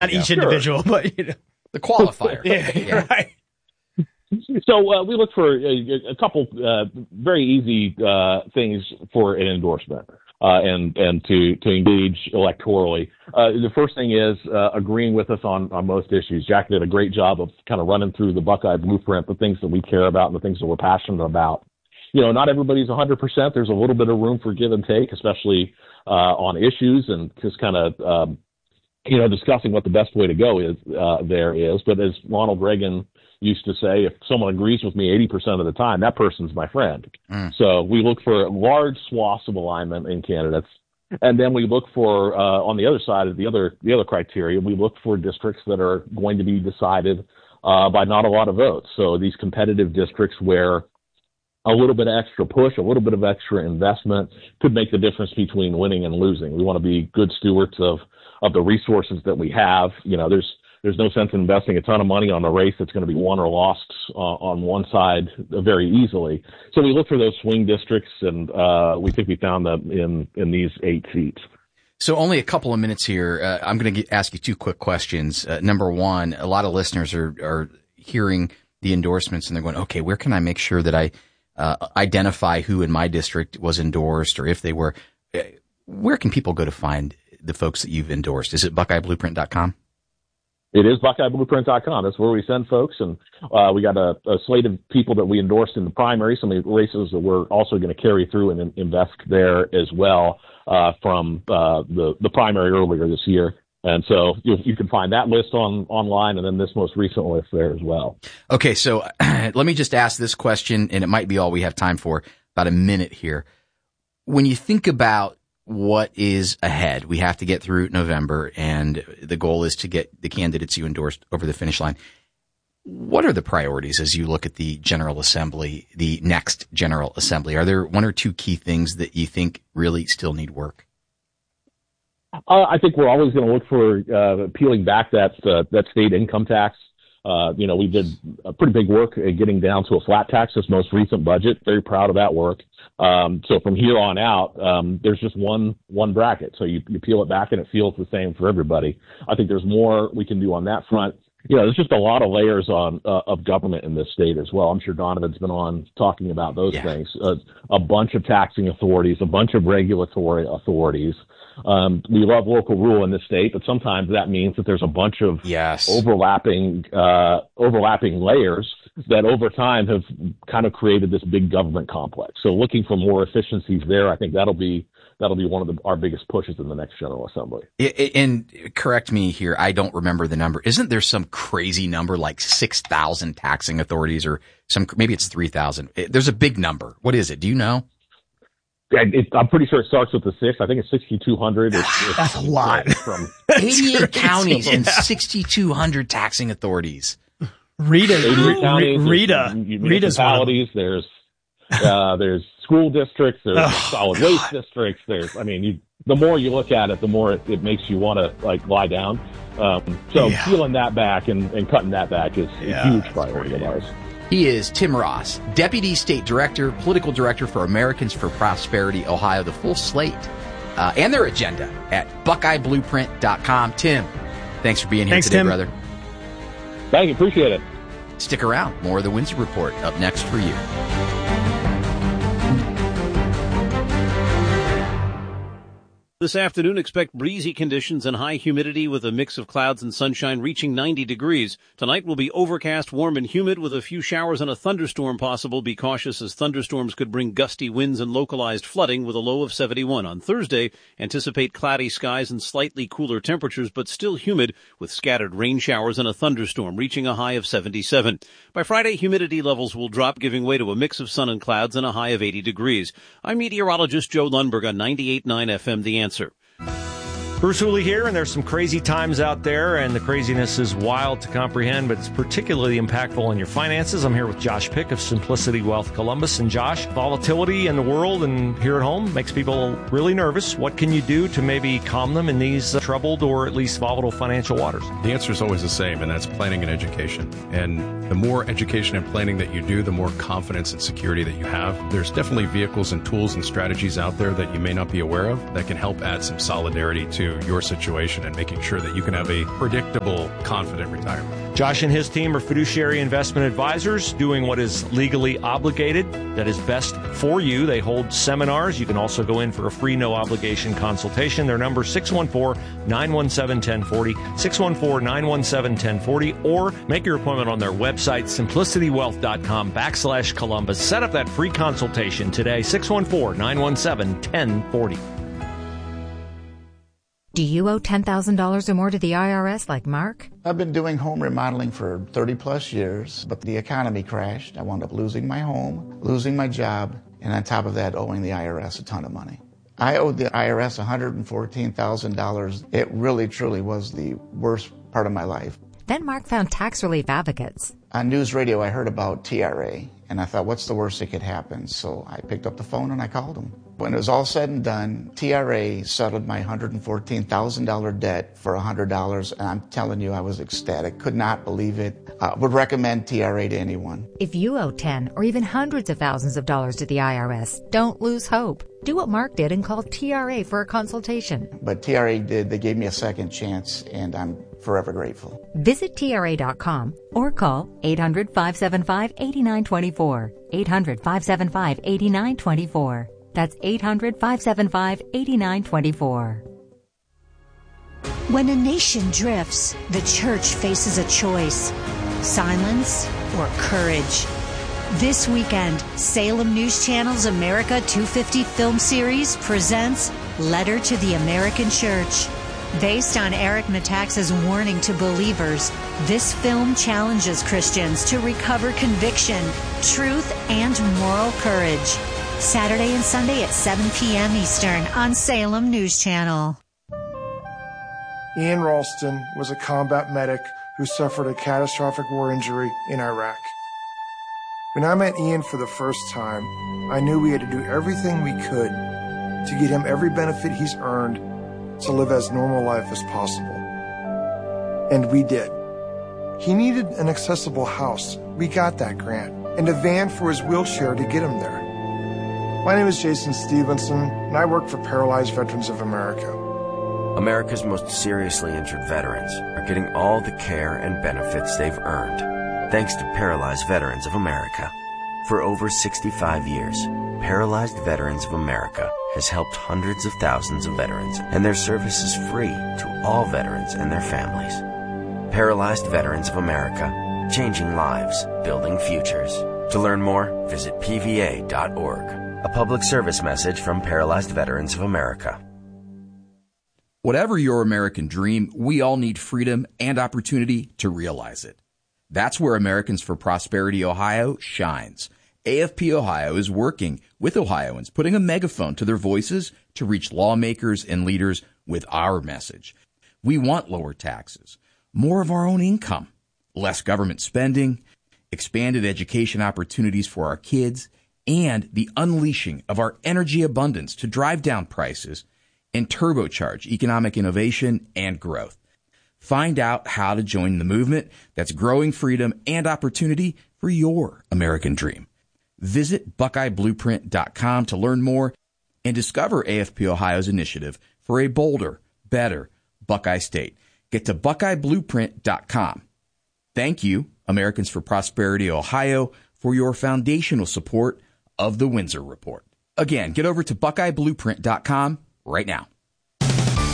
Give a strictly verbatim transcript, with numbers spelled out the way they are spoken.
Not yeah. each Sure. individual, but, you know. The qualifier. yeah, yeah. right. So uh, we look for a, a couple uh, very easy uh, things for an endorsement uh, and and to, to engage electorally. Uh, the first thing is uh, agreeing with us on, on most issues. Jack did a great job of kind of running through the Buckeye Blueprint, the things that we care about and the things that we're passionate about. You know, not everybody's one hundred percent. There's a little bit of room for give and take, especially uh, on issues and just kind of, um, you know, discussing what the best way to go is uh, there is. But as Ronald Reagan used to say, if someone agrees with me eighty percent of the time, that person's my friend. Mm. So we look for large swaths of alignment in candidates. And then we look for, uh, on the other side of the other, the other criteria, we look for districts that are going to be decided uh, by not a lot of votes. So these competitive districts where a little bit of extra push, a little bit of extra investment could make the difference between winning and losing. We want to be good stewards of, of the resources that we have. You know, there's, There's no sense in investing a ton of money on a race that's going to be won or lost uh, on one side very easily. So we look for those swing districts, and uh, we think we found them in, in these eight seats. So only a couple of minutes here. Uh, I'm going to ask you two quick questions. Uh, number one, a lot of listeners are, are hearing the endorsements, and they're going, okay, where can I make sure that I uh, identify who in my district was endorsed, or if they were? Uh, where can people go to find the folks that you've endorsed? Is it Buckeye Blueprint dot com? It is Buckeye Blueprint dot com. That's where we send folks. And uh, we got a, a slate of people that we endorsed in the primary, some of the races that we're also going to carry through and invest there as well uh, from uh, the, the primary earlier this year. And so you, you can find that list on online and then this most recent list there as well. Okay, so let me just ask this question, and it might be all we have time for, about a minute here. When you think about what is ahead, we have to get through November, and the goal is to get the candidates you endorsed over the finish line. What are the priorities as you look at the General Assembly, the next General Assembly? Are there one or two key things that you think really still need work? Uh, I think we're always going to look for uh, peeling back that uh, that state income tax. Uh, you know, we did a pretty big work at getting down to a flat tax this most recent budget. Very proud of that work. Um, so from here on out, um, there's just one one bracket. So you, you peel it back and it feels the same for everybody. I think there's more we can do on that front. You know, there's just a lot of layers on uh, of government in this state as well. I'm sure Donovan's been on talking about those yeah. things. Uh, a bunch of taxing authorities, a bunch of regulatory authorities. Um, we love local rule in this state, but sometimes that means that there's a bunch of yes. overlapping uh, overlapping layers that over time have kind of created this big government complex. So looking for more efficiencies there, I think that'll be that'll be one of the, our biggest pushes in the next General Assembly. And correct me here, I don't remember the number. Isn't there some crazy number like six thousand taxing authorities, or some maybe it's three thousand? There's a big number. What is it? Do you know? It, I'm pretty sure it starts with the six. I think it's sixty-two hundred. It's, it's, That's a lot. From eighty-eight counties yeah. and sixty-two hundred taxing authorities. Rita, counties, Rita, municipalities. There's uh, there's school districts. There's oh, solid God. waste districts. There's, I mean, you, the more you look at it, the more it, it makes you want to like lie down. Um, so yeah. peeling that back and, and cutting that back is yeah, a huge priority of ours. He is Tim Ross, Deputy State Director, Political Director for Americans for Prosperity Ohio. The full slate uh, and their agenda at Buckeye Blueprint dot com. Tim, thanks for being here thanks, today, Tim. brother. Thank you. Appreciate it. Stick around. More of the Windsor Report up next for you. This afternoon, expect breezy conditions and high humidity with a mix of clouds and sunshine reaching ninety degrees. Tonight will be overcast, warm, and humid with a few showers and a thunderstorm possible. Be cautious as thunderstorms could bring gusty winds and localized flooding with a low of seventy-one. On Thursday, anticipate cloudy skies and slightly cooler temperatures, but still humid with scattered rain showers and a thunderstorm reaching a high of seventy-seven. By Friday, humidity levels will drop, giving way to a mix of sun and clouds and a high of eighty degrees. I'm meteorologist Joe Lundberg on ninety-eight point nine F M The Answer. Bruce Hooley here, and there's some crazy times out there, and the craziness is wild to comprehend, but it's particularly impactful on your finances. I'm here with Josh Pick of Simplicity Wealth Columbus. And Josh, volatility in the world and here at home makes people really nervous. What can you do to maybe calm them in these uh, troubled or at least volatile financial waters? The answer is always the same, and that's planning and education. And the more education and planning that you do, the more confidence and security that you have. There's definitely vehicles and tools and strategies out there that you may not be aware of that can help add some solidarity to to your situation and making sure that you can have a predictable, confident retirement. Josh and his team are fiduciary investment advisors doing what is legally obligated, that is best for you. They hold seminars. You can also go in for a free, no obligation consultation. Their number six one four, nine one seven, one zero four zero, six one four, nine one seven, one zero four zero, or make your appointment on their website, simplicitywealth.com backslash Columbus. Set up that free consultation today, six one four, nine one seven, one zero four zero. Do you owe ten thousand dollars or more to the I R S like Mark? I've been doing home remodeling for thirty plus years, but the economy crashed. I wound up losing my home, losing my job, and on top of that, owing the I R S a ton of money. I owed the I R S one hundred fourteen thousand dollars. It really, truly was the worst part of my life. Then Mark found tax relief advocates. On news radio, I heard about T R A, and I thought, what's the worst that could happen? So I picked up the phone and I called them. When it was all said and done, T R A settled my one hundred fourteen thousand dollars debt for one hundred dollars, and I'm telling you, I was ecstatic. Could not believe it. Uh, would recommend T R A to anyone. If you owe ten or even hundreds of thousands of dollars to the I R S, don't lose hope. Do what Mark did and call T R A for a consultation. But T R A did. They gave me a second chance, and I'm forever grateful. Visit T R A dot com or call eight hundred, five seven five, eight nine two four. eight hundred, five seven five, eight nine two four. That's eight hundred, five seven five, eight nine two four. When a nation drifts, the church faces a choice: silence or courage. This weekend, Salem News Channel's America two fifty film series presents Letter to the American Church. Based on Eric Metaxas' warning to believers, this film challenges Christians to recover conviction, truth, and moral courage. Saturday and Sunday at seven p.m. Eastern on Salem News Channel. Ian Ralston was a combat medic who suffered a catastrophic war injury in Iraq. When I met Ian for the first time, I knew we had to do everything we could to get him every benefit he's earned to live as normal life as possible. And we did. He needed an accessible house. We got that grant. And a van for his wheelchair to get him there. My name is Jason Stevenson, and I work for Paralyzed Veterans of America. America's most seriously injured veterans are getting all the care and benefits they've earned, thanks to Paralyzed Veterans of America. For over sixty-five years, Paralyzed Veterans of America has helped hundreds of thousands of veterans, and their service is free to all veterans and their families. Paralyzed Veterans of America, changing lives, building futures. To learn more, visit P V A dot org. A public service message from Paralyzed Veterans of America. Whatever your American dream, we all need freedom and opportunity to realize it. That's where Americans for Prosperity Ohio shines. A F P Ohio is working with Ohioans, putting a megaphone to their voices to reach lawmakers and leaders with our message. We want lower taxes, more of our own income, less government spending, expanded education opportunities for our kids, and the unleashing of our energy abundance to drive down prices and turbocharge economic innovation and growth. Find out how to join the movement that's growing freedom and opportunity for your American dream. Visit Buckeye Blueprint dot com to learn more and discover A F P Ohio's initiative for a bolder, better Buckeye State. Get to Buckeye Blueprint dot com. Thank you, Americans for Prosperity Ohio, for your foundational support of the Windsor Report. Again, get over to Buckeye Blueprint dot com right now.